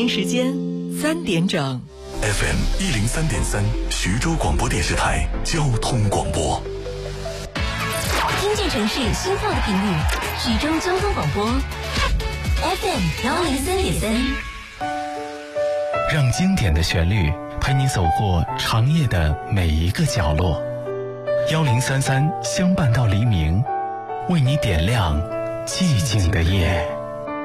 京时间3点整。 FM 103.3，徐州广播电视台交通广播。 听见城市心跳的频率，徐州交通广播 FM 103.3， 让经典的旋律陪你走过长夜的每一个角落。1033相伴到黎明，为你点亮寂静的夜。